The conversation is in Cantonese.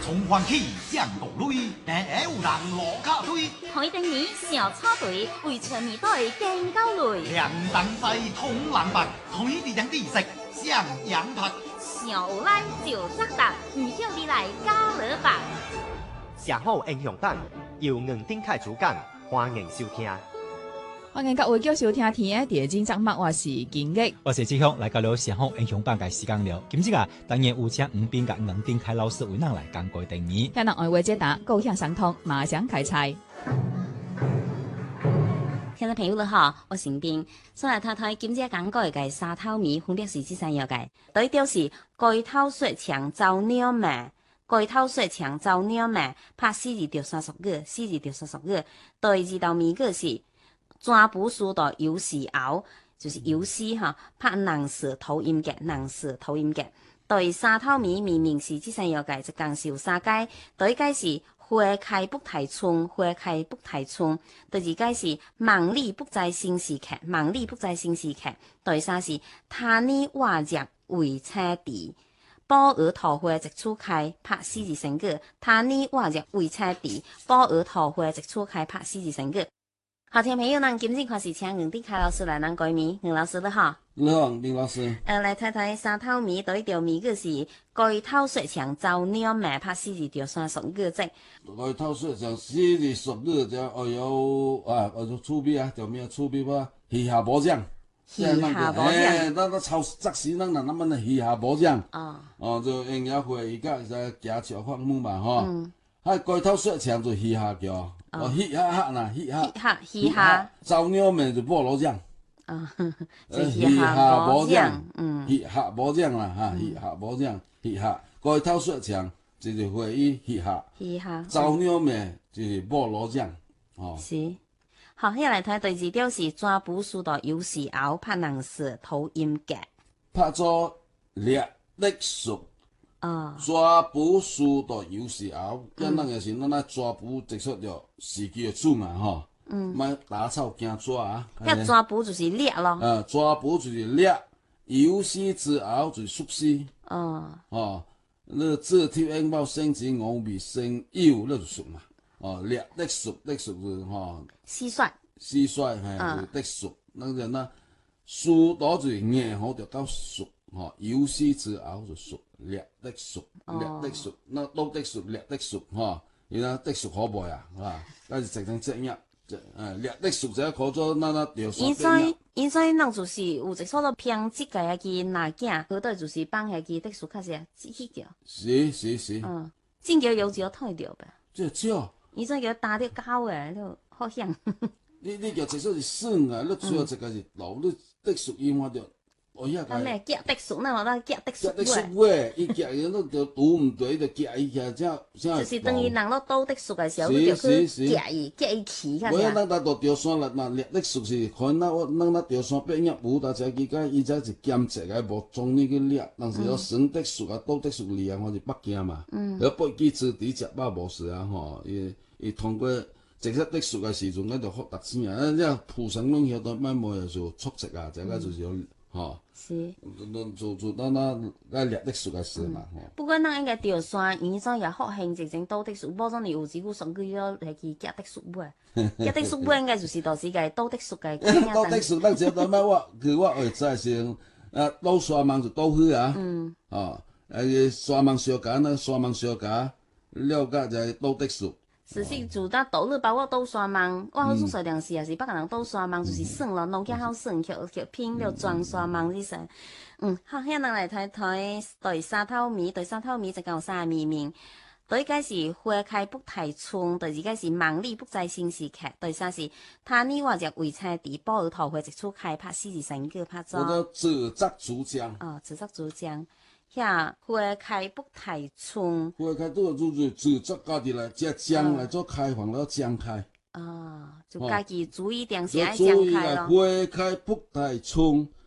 从欢起将道累，但有人落卡堆。 台灯年小草队，为全面队更高累。 两当赛同蓝白，台地两地色向阳拍。 小来就扎达，唔向你来加勒吧。 社好英雄党由黄丁凯主讲，欢迎收听。 欢迎各位继续收听天的第二集节目，我是金玉， 我是志雄，来到了社好英雄榜嘅时间了。今日啊，当然有请吴斌甲黄丁凯老师为咱来讲过第二。 向人爱话解答，高向相通，马上开赛。 听众朋友你好，我是斌。先来睇睇今日讲过嘅沙头米，分别是这三样嘅。第一条是盖头雪墙走鸟咩？蓋頭說長洲鳥咩？拍4字到30個，4字到30個。第二道謎語是抓捕書的有時候，就是有時哈，拍能舌頭音嘅，能舌頭音嘅。第三套謎明明是這三樣嘅，就講是有三解。第一解是花開不太春，花開不太春。第二解是忙裡不在新時期，忙裡不在新時期。第三是他呢話入為車地。寶兒桃花直處開，拍4字成句。他呢話入為車地，寶兒桃花直處開，拍4字成句。好，聽朋友，咱今日開始請黃丁凱老師來咱解謎。黃老師你好。 你好，林老師。 來睇睇三套謎，第一條謎語是蓋頭雪牆走鳥咩？拍4字到30個字。 蓋頭雪牆4字10個就厝邊啊，條咩厝邊吧？魚下保障。 魚下保障。 那超雜時咱那麼的魚下保障。就應該會而家就行橋放母嘛吼。蓋頭雪牆就魚下橋。魚下呐，魚下。走鳥咩就菠蘿醬。魚下保障。魚下保障啦哈，魚下保障，魚下蓋頭雪牆就是會以魚下。魚下。走鳥咩就是菠蘿醬。 是。好，再來睇第二條是抓捕書的有時候拍能舌頭音嘅。 拍做掠歷數。抓捕書的有時候，因咱個是咱來抓捕直出着時機的主嘛吼。莫打草驚抓啊。 迄抓捕就是掠咯。 抓捕就是掠，有時之後就是熟悉。那這條英報升級我咪升有那就熟嘛。掠歷數就是吼。 蟋蟀。 蟋蟀係歷數，那個那數多就是硬好就到熟。有時之後就熟，掠歷數，那都歷數，掠歷數，然後歷數可背啊，但是直成這樣，掠歷數就可做那條線。 因所以咱就是有一所都偏即個下記拿囝，好多就是幫下記歷數較些去叫。 是。 真叫有只睇到唄。 這少。 因所以叫打啲狗誒，都好香。 你叫直出是酸啊，你主要一個是老，你歷數音話就。 咩夾的熟呢？我都夾的熟喂，伊夾嘢都就讀唔對，就夾伊夾， 就是等於人攞刀的熟嘅時候，就去夾伊起下。 我咱到條山啦，那歷熟是可能咱條山畢業舞，但係佢家伊只是兼職嘅，無從呢個掠，但是有生的熟啊，刀的熟厲害，我是北京嘛。有北京子弟食飽無事啊吼，伊通過直接的熟嘅時陣，嗰就發達先啊，即係蒲城攏曉得乜嘢就速食啊，這個就是有。 是， 做那掠的數嘅事嘛。 不過咱應該條山，因所也好興直正刀的數，冇咗你有幾股上個月係去夾的數喎，夾的數應該就是到時嘅刀的數嘅。 刀的數，咱只到咩我會知是刀沙網就刀去啊。沙網小架那沙網小架，了解就係刀的數。 是做得倒你包括倒沙網，我好做水電視也是，北個人倒沙網就是算咯，弄起好算，叫拼了裝沙網啲成。好，現在來睇睇第三套謎，第三套謎就講三個謎面。第一個是花開不太春，第二個是忙裡不在新時期，第三是他呢話入為車地，寶兒桃花直處開，拍4字成句拍咗。 我個自責主張。 自責主張。遐花開不太春， 花開都就是自責家己來，只將來做開放了將開。 就家己注意點是愛將開咯。 花開不太春，